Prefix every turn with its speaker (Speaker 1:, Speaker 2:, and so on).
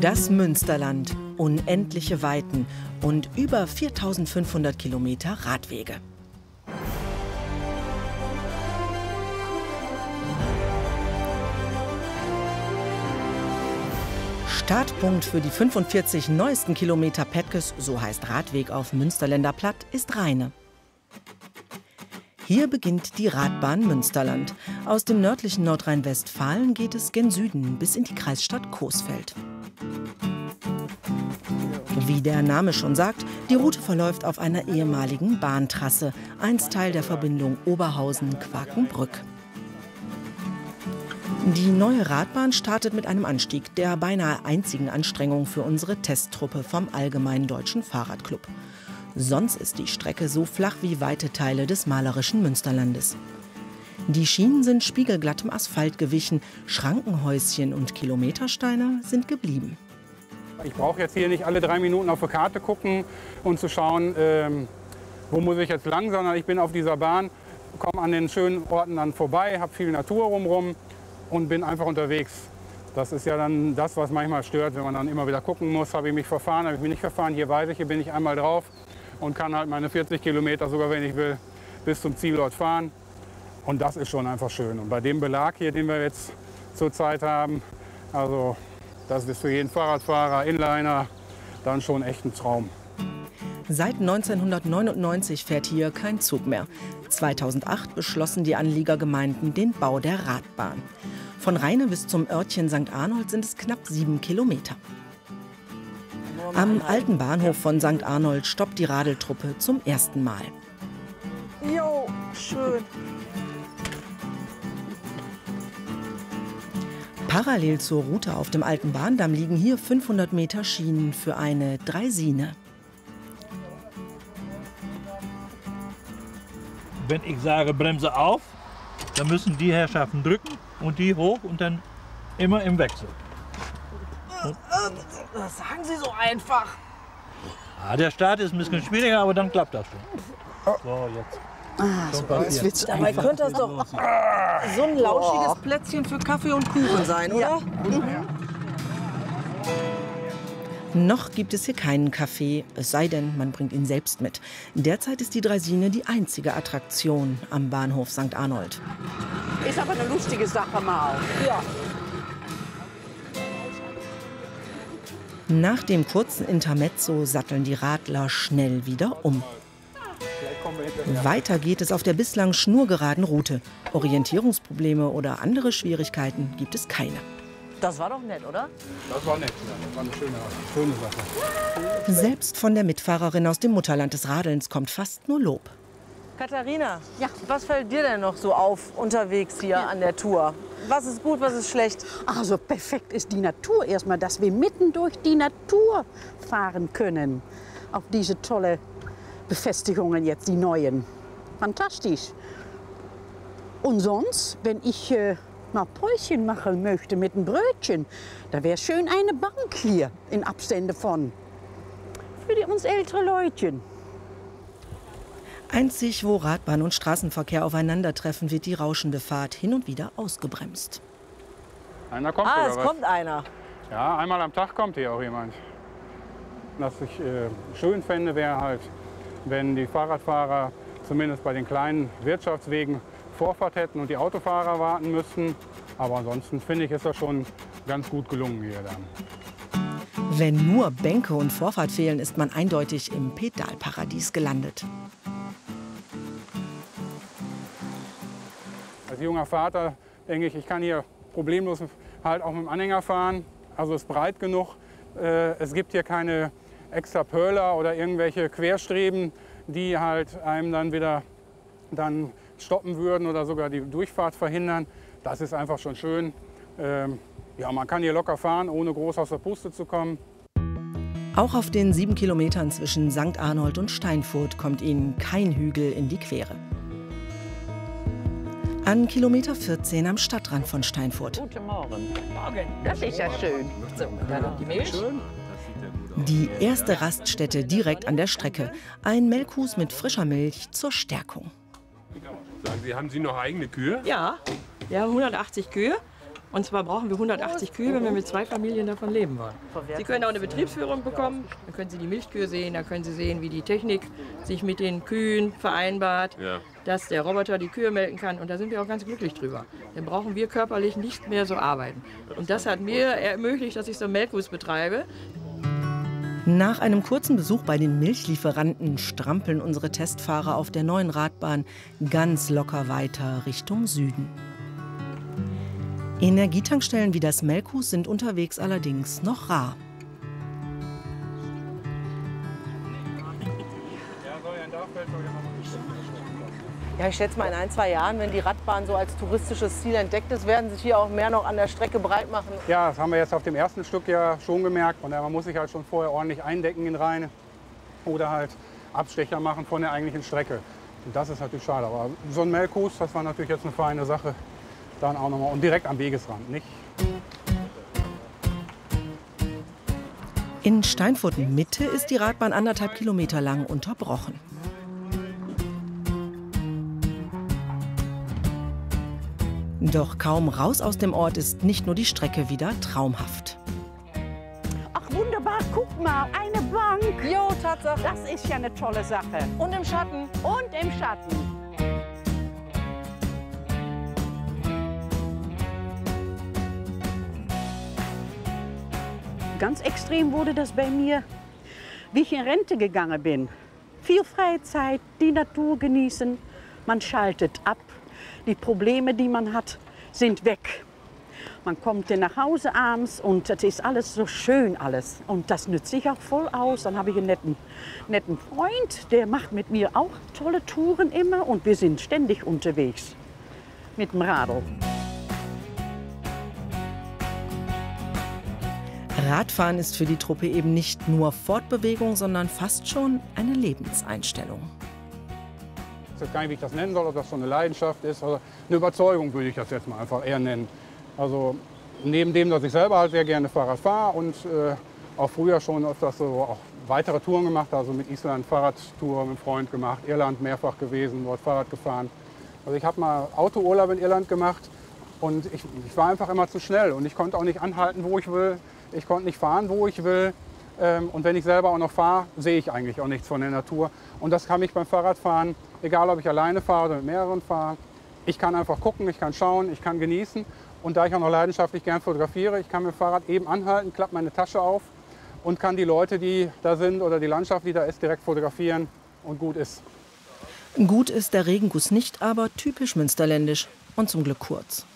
Speaker 1: Das Münsterland, unendliche Weiten und über 4.500 Kilometer Radwege. Startpunkt für die 45 neuesten Kilometer Petkes, so heißt Radweg auf Münsterländer Platt, ist Rheine. Hier beginnt die Radbahn Münsterland. Aus dem nördlichen Nordrhein-Westfalen geht es gen Süden bis in die Kreisstadt Coesfeld. Wie der Name schon sagt, die Route verläuft auf einer ehemaligen Bahntrasse, einst Teil der Verbindung Oberhausen-Quakenbrück. Die neue Radbahn startet mit einem Anstieg, der beinahe einzigen Anstrengung für unsere Testtruppe vom Allgemeinen Deutschen Fahrradclub. Sonst ist die Strecke so flach wie weite Teile des malerischen Münsterlandes. Die Schienen sind spiegelglattem Asphalt gewichen, Schrankenhäuschen und Kilometersteine sind geblieben.
Speaker 2: Ich brauche jetzt hier nicht alle 3 Minuten auf die Karte gucken und zu schauen, wo muss ich jetzt lang, sondern ich bin auf dieser Bahn, komme an den schönen Orten dann vorbei, habe viel Natur rumrum und bin einfach unterwegs. Das ist ja dann das, was manchmal stört, wenn man dann immer wieder gucken muss, habe ich mich verfahren, habe ich mich nicht verfahren. Hier weiß ich, hier bin ich einmal drauf und kann halt meine 40 Kilometer, sogar wenn ich will, bis zum Zielort fahren. Und das ist schon einfach schön. Und bei dem Belag hier, den wir jetzt zurzeit haben, also das ist für jeden Fahrradfahrer, Inliner, dann schon echt ein Traum.
Speaker 1: Seit 1999 fährt hier kein Zug mehr. 2008 beschlossen die Anliegergemeinden den Bau der Radbahn. Von Rheine bis zum Örtchen St. Arnold sind es knapp 7 Kilometer. Am alten Bahnhof von St. Arnold stoppt die Radeltruppe zum ersten Mal.
Speaker 3: Jo, schön.
Speaker 1: Parallel zur Route auf dem alten Bahndamm liegen hier 500 Meter Schienen für eine Draisine.
Speaker 4: Wenn ich sage Bremse auf, dann müssen die Herrschaften drücken und die hoch und dann immer im Wechsel.
Speaker 3: Das sagen Sie so einfach.
Speaker 4: Ja, der Start ist ein bisschen schwieriger, aber dann klappt das schon. So, jetzt.
Speaker 3: Dabei könnte das doch so ein lauschiges Plätzchen für Kaffee und Kuchen sein, oder? Ja.
Speaker 1: Noch gibt es hier keinen Kaffee, es sei denn, man bringt ihn selbst mit. Derzeit ist die Draisine die einzige Attraktion am Bahnhof St. Arnold.
Speaker 3: Ist aber eine lustige Sache mal. Ja.
Speaker 1: Nach dem kurzen Intermezzo satteln die Radler schnell wieder um. Weiter geht es auf der bislang schnurgeraden Route. Orientierungsprobleme oder andere Schwierigkeiten gibt es keine.
Speaker 3: Das war doch nett, oder?
Speaker 2: Das war nett, das war eine schöne Sache.
Speaker 1: Selbst von der Mitfahrerin aus dem Mutterland des Radelns kommt fast nur Lob.
Speaker 3: Katharina, ja, was fällt dir denn noch so auf unterwegs hier an der Tour? Was ist gut, was ist schlecht?
Speaker 5: Also perfekt ist die Natur erstmal, dass wir mitten durch die Natur fahren können. Auf diese tolle Befestigungen jetzt, die neuen. Fantastisch. Und sonst, wenn ich mal Päuschen machen möchte mit einem Brötchen, da wäre schön eine Bank hier in Abstände von. Für uns ältere Leutchen.
Speaker 1: Einzig, wo Radbahn und Straßenverkehr aufeinandertreffen, wird die rauschende Fahrt hin und wieder ausgebremst.
Speaker 2: Einer kommt
Speaker 3: Es kommt einer.
Speaker 2: Ja, einmal am Tag kommt hier auch jemand. Was ich schön fände, wäre halt, wenn die Fahrradfahrer zumindest bei den kleinen Wirtschaftswegen Vorfahrt hätten und die Autofahrer warten müssten. Aber ansonsten finde ich, ist das schon ganz gut gelungen hier dann.
Speaker 1: Wenn nur Bänke und Vorfahrt fehlen, ist man eindeutig im Pedalparadies gelandet.
Speaker 2: Als junger Vater denke ich, ich kann hier problemlos halt auch mit dem Anhänger fahren. Also es ist breit genug. Es gibt hier keine extra Pöller oder irgendwelche Querstreben, die halt einem dann wieder stoppen würden oder sogar die Durchfahrt verhindern. Das ist einfach schon schön. Ja, man kann hier locker fahren, ohne groß aus der Puste zu kommen.
Speaker 1: Auch auf den 7 Kilometern zwischen St. Arnold und Steinfurt kommt Ihnen kein Hügel in die Quere. An Kilometer 14 am Stadtrand von Steinfurt.
Speaker 5: Guten Morgen. Morgen. Das ist ja schön. So, dann noch die Milch.
Speaker 1: Die erste Raststätte direkt an der Strecke. Ein Melkhus mit frischer Milch zur Stärkung.
Speaker 6: Sagen Sie, haben Sie noch eigene Kühe?
Speaker 7: Ja, wir haben 180 Kühe
Speaker 6: Und zwar brauchen wir 180 Kühe, wenn wir mit 2 Familien davon leben wollen. Sie können auch eine Betriebsführung bekommen, dann können Sie die Milchkühe sehen, dann können Sie sehen, wie die Technik sich mit den Kühen vereinbart, dass der Roboter die Kühe melken kann. Und da sind wir auch ganz glücklich drüber. Dann brauchen wir körperlich nicht mehr so arbeiten. Und das hat mir ermöglicht, dass ich so einen Melkbus betreibe.
Speaker 1: Nach einem kurzen Besuch bei den Milchlieferanten strampeln unsere Testfahrer auf der neuen Radbahn ganz locker weiter Richtung Süden. Energietankstellen wie das Melkhus sind unterwegs allerdings noch rar.
Speaker 3: Ja, ich schätze mal, in 1, 2 Jahren, wenn die Radbahn so als touristisches Ziel entdeckt ist, werden sich hier auch mehr noch an der Strecke breit machen.
Speaker 2: Ja, das haben wir jetzt auf dem ersten Stück ja schon gemerkt. Und man muss sich halt schon vorher ordentlich eindecken in Rheine oder halt Abstecher machen von der eigentlichen Strecke. Und das ist natürlich schade. Aber so ein Melkhus, das war natürlich jetzt eine feine Sache. Dann auch nochmal und direkt am Wegesrand, nicht?
Speaker 1: In Steinfurt-Mitte ist die Radbahn 1,5 Kilometer lang unterbrochen. Doch kaum raus aus dem Ort ist nicht nur die Strecke wieder traumhaft.
Speaker 5: Ach wunderbar, guck mal, eine Bank.
Speaker 3: Jo, Tatsache.
Speaker 5: Das ist ja eine tolle Sache.
Speaker 3: Und im Schatten.
Speaker 5: Und im Schatten. Ganz extrem wurde das bei mir, wie ich in Rente gegangen bin. Viel Freizeit, die Natur genießen, man schaltet ab. Die Probleme, die man hat, sind weg. Man kommt dann nach Hause abends und es ist alles so schön alles. Und das nützt sich auch voll aus. Dann habe ich einen netten Freund, der macht mit mir auch tolle Touren immer. Und wir sind ständig unterwegs mit dem Radl.
Speaker 1: Radfahren ist für die Truppe eben nicht nur Fortbewegung, sondern fast schon eine Lebenseinstellung.
Speaker 2: Ich weiß gar nicht, wie ich das nennen soll, ob das so eine Leidenschaft ist oder eine Überzeugung, würde ich das jetzt mal einfach eher nennen. Also neben dem, dass ich selber halt sehr gerne Fahrrad fahre und auch früher schon öfters so auch weitere Touren gemacht, also mit Island Fahrradtour mit einem Freund gemacht, Irland mehrfach gewesen, dort Fahrrad gefahren. Also ich habe mal Autourlaub in Irland gemacht und ich war einfach immer zu schnell und ich konnte auch nicht anhalten, wo ich will. Ich konnte nicht fahren, wo ich will. Und wenn ich selber auch noch fahre, sehe ich eigentlich auch nichts von der Natur. Und das kann ich beim Fahrradfahren, egal ob ich alleine fahre oder mit mehreren fahre. Ich kann einfach gucken, ich kann schauen, ich kann genießen. Und da ich auch noch leidenschaftlich gern fotografiere, ich kann mit dem Fahrrad eben anhalten, klappe meine Tasche auf und kann die Leute, die da sind oder die Landschaft, die da ist, direkt fotografieren und gut ist.
Speaker 1: Gut ist der Regenguss nicht, aber typisch münsterländisch und zum Glück kurz.